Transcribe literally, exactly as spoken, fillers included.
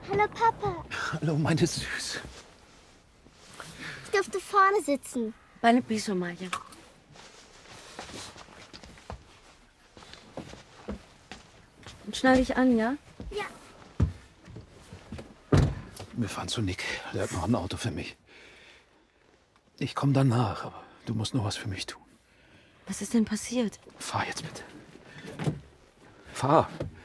Hallo, Papa. Hallo, meine Süße. Ich durfte vorne sitzen. Vale piso, Maya. Und schnall dich an, ja? Ja. Wir fahren zu Nick. Der hat noch ein Auto für mich. Ich komme danach, aber du musst noch was für mich tun. Was ist denn passiert? Fahr jetzt bitte. Fahr.